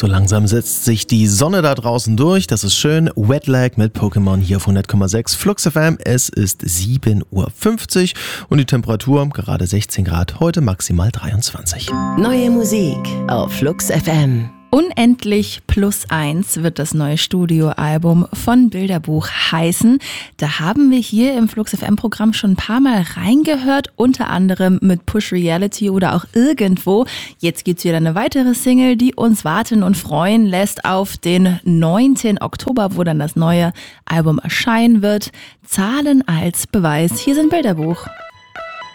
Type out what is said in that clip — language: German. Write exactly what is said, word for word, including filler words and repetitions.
So langsam setzt sich die Sonne da draußen durch. Das ist schön. Wet Leg mit Pokémon hier auf hundert Komma sechs Flux F M. Es ist sieben Uhr fünfzig und die Temperatur gerade sechzehn Grad, heute maximal dreiundzwanzig. Neue Musik auf Flux F M. Unendlich plus eins wird das neue Studioalbum von Bilderbuch heißen. Da haben wir hier im Flux F M-Programm schon ein paar Mal reingehört, unter anderem mit Push Reality oder auch Irgendwo. Jetzt gibt's wieder eine weitere Single, die uns warten und freuen lässt auf den neunten Oktober, wo dann das neue Album erscheinen wird. Zahlen als Beweis. Hier sind Bilderbuch.